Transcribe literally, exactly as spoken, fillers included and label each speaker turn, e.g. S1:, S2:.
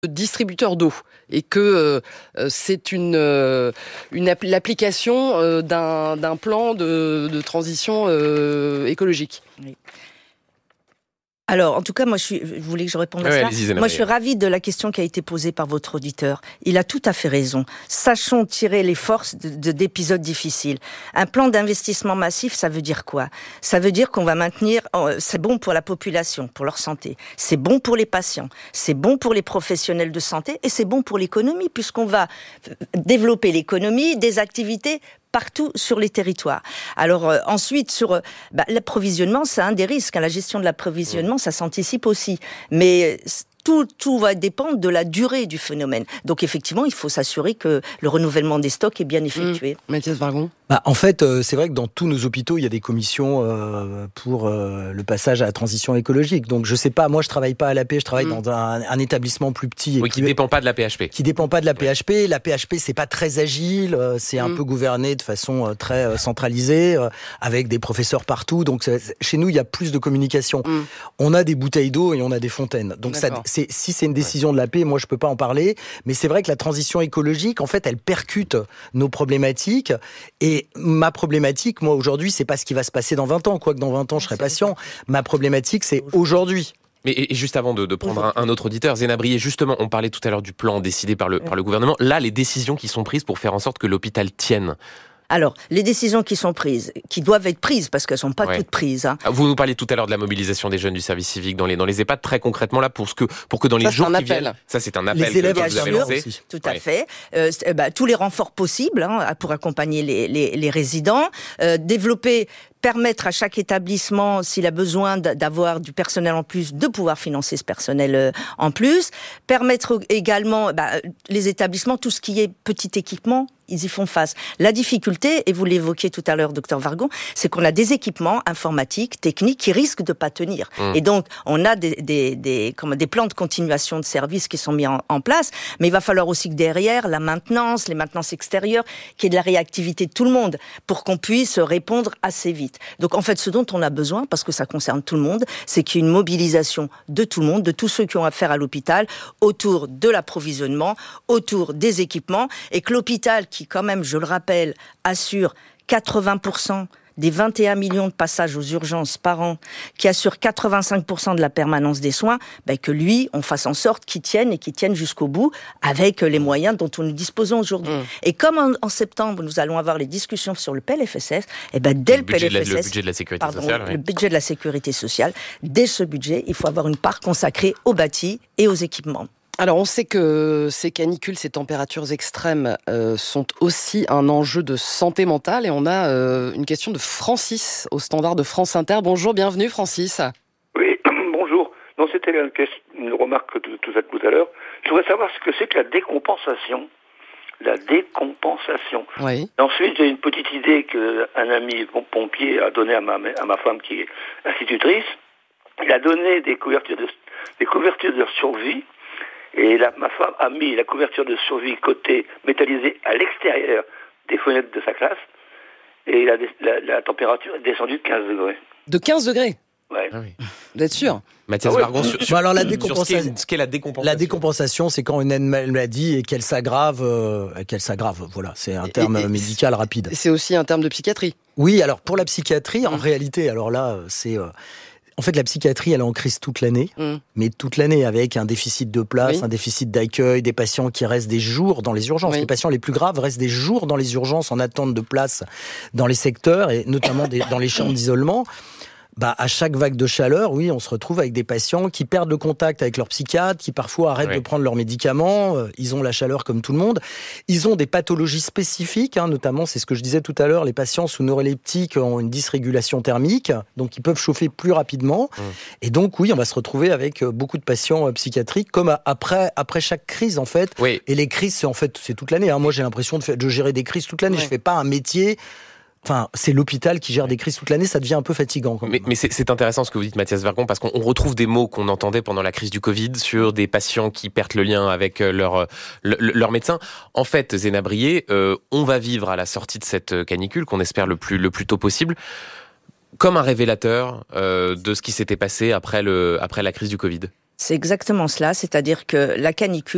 S1: distributeur d'eau et que euh, c'est une, euh, une l'application euh, d'un, d'un plan de, de transition euh, écologique.
S2: Oui. Alors, en tout cas, moi, je, suis, je voulais que je réponde à
S3: ouais,
S2: ça. Moi, je suis ravie de la question qui a été posée par votre auditeur. Il a tout à fait raison. Sachons tirer les forces de, de, d'épisodes difficiles. Un plan d'investissement massif, ça veut dire quoi ? Ça veut dire qu'on va maintenir... C'est bon pour la population, pour leur santé. C'est bon pour les patients. C'est bon pour les professionnels de santé. Et c'est bon pour l'économie, puisqu'on va développer l'économie, des activités partout sur les territoires. Alors euh, ensuite, sur euh, bah, l'approvisionnement, c'est un des risques. Hein, la gestion de l'approvisionnement, ça s'anticipe aussi. Mais tout, tout va dépendre de la durée du phénomène. Donc effectivement, il faut s'assurer que le renouvellement des stocks est bien effectué.
S1: Mmh. Mathias Vargon.
S4: Bah, en fait, euh, c'est vrai que dans tous nos hôpitaux, il y a des commissions euh, pour euh, le passage à la transition écologique. Donc je sais pas, moi je travaille pas à l'A P, je travaille mmh. dans un, un établissement plus petit. Et
S3: oui, qui ne dépend pas de la P H P.
S4: Qui dépend pas de la P H P. Oui. La P H P, c'est pas très agile, euh, c'est mmh. un peu gouverné de façon euh, très euh, centralisée, euh, avec des professeurs partout. Donc chez nous, il y a plus de communication. Mmh. On a des bouteilles d'eau et on a des fontaines. Donc ça, c'est, si c'est une décision ouais. de l'A P, moi je peux pas en parler. Mais c'est vrai que la transition écologique, en fait, elle percute nos problématiques. Et ma problématique, moi, aujourd'hui, c'est pas ce qui va se passer dans vingt ans. Quoique dans vingt ans, je serai patient. Ma problématique, c'est aujourd'hui.
S3: Mais et juste avant de, de prendre un, un autre auditeur, Zéna Brié, justement, on parlait tout à l'heure du plan décidé par le, par le gouvernement. Là, les décisions qui sont prises pour faire en sorte que l'hôpital tienne.
S2: Alors, les décisions qui sont prises, qui doivent être prises, parce qu'elles ne sont pas ouais. toutes prises. Hein.
S3: Vous nous parliez tout à l'heure de la mobilisation des jeunes du service civique dans les, dans les EHPAD, très concrètement, là, pour, ce que, pour que dans les
S1: ça,
S3: jours qui
S1: appel.
S3: viennent... Ça, c'est un appel
S2: les élèves,
S3: que vous avez lancé.
S2: Tout à ouais. fait. Euh, bah, tous les renforts possibles hein, pour accompagner les, les, les résidents. Euh, développer... permettre à chaque établissement, s'il a besoin d'avoir du personnel en plus, de pouvoir financer ce personnel en plus. Permettre également, bah, les établissements, tout ce qui est petit équipement, ils y font face. La difficulté, et vous l'évoquiez tout à l'heure, docteur Vargon, c'est qu'on a des équipements informatiques, techniques, qui risquent de pas tenir. Mmh. Et donc, on a des, des, des, comment, des plans de continuation de services qui sont mis en, en place, mais il va falloir aussi que derrière, la maintenance, les maintenances extérieures, qu'il y ait de la réactivité de tout le monde, pour qu'on puisse répondre assez vite. Donc en fait, ce dont on a besoin, parce que ça concerne tout le monde, c'est qu'il y ait une mobilisation de tout le monde, de tous ceux qui ont affaire à l'hôpital, autour de l'approvisionnement, autour des équipements, et que l'hôpital, qui quand même, je le rappelle, assure quatre-vingts pour cent des vingt et un millions de passages aux urgences par an, qui assure quatre-vingt-cinq pour cent de la permanence des soins, ben que lui, on fasse en sorte qu'il tienne et qu'il tienne jusqu'au bout avec les moyens dont nous disposons aujourd'hui. Mmh. Et comme en, en septembre, nous allons avoir les discussions sur le P L F S S, et ben dès le, le P L F S S,
S3: de la, le budget de la sécurité
S2: pardon,
S3: sociale, oui.
S2: le budget de la sécurité sociale, dès ce budget, il faut avoir une part consacrée au bâti et aux équipements.
S1: Alors on sait que ces canicules, ces températures extrêmes euh, sont aussi un enjeu de santé mentale et on a euh, une question de Francis au standard de France Inter. Bonjour, bienvenue Francis.
S5: Oui, bonjour. Non, c'était une, une remarque que tu faisais tout à l'heure. Je voudrais savoir ce que c'est que la décompensation. La décompensation.
S1: Oui.
S5: Et ensuite, j'ai une petite idée qu'un ami pompier a donnée à ma, à ma femme qui est institutrice. Il a donné des couvertures de, des couvertures de survie. Et la, ma femme a mis la couverture de survie côté métallisée à l'extérieur des fenêtres de sa classe. Et la, la, la température est descendue de quinze degrés.
S1: De quinze degrés ?
S5: Ouais.
S3: Ah oui.
S1: Vous êtes sûr ?
S3: Mathias
S5: ah ouais.
S3: Vargon, sur, sur,
S4: bon, alors, la
S3: décompensation, sur ce, qu'est, ce qu'est la décompensation.
S4: La décompensation, c'est quand une maladie et qu'elle s'aggrave, euh, qu'elle s'aggrave. Voilà, c'est un terme et, et, médical rapide.
S1: C'est aussi un terme de psychiatrie.
S4: Oui, alors pour la psychiatrie, en
S1: mmh.
S4: réalité, alors là, c'est... Euh, En fait, la psychiatrie, elle est en crise toute l'année, mmh. mais toute l'année, avec un déficit de place, oui. un déficit d'accueil, des patients qui restent des jours dans les urgences. Oui. Les patients les plus graves restent des jours dans les urgences en attente de place dans les secteurs, et notamment des, dans les chambres d'isolement. Bah, à chaque vague de chaleur, oui, on se retrouve avec des patients qui perdent le contact avec leur psychiatre, qui parfois arrêtent oui. de prendre leurs médicaments. Ils ont la chaleur comme tout le monde. Ils ont des pathologies spécifiques, hein, notamment, c'est ce que je disais tout à l'heure, les patients sous neuroleptiques ont une dysrégulation thermique, donc ils peuvent chauffer plus rapidement. Mmh. Et donc, oui, on va se retrouver avec beaucoup de patients psychiatriques, comme après, après chaque crise, en fait.
S3: Oui.
S4: Et les crises, c'est en fait, c'est toute l'année. Hein. Moi, j'ai l'impression de, faire, de gérer des crises toute l'année. Oui. Je fais pas un métier... Enfin, c'est l'hôpital qui gère des crises toute l'année, ça devient un peu fatigant. Quand même.
S3: Mais, mais c'est, c'est intéressant ce que vous dites, Mathias Vargon, parce qu'on retrouve des mots qu'on entendait pendant la crise du Covid sur des patients qui perdent le lien avec leur, leur, leur médecin. En fait, Zéna Brié, euh, on va vivre à la sortie de cette canicule, qu'on espère le plus, le plus tôt possible, comme un révélateur euh, de ce qui s'était passé après, le, après la crise du Covid.
S2: C'est exactement cela, c'est-à-dire que la canicule,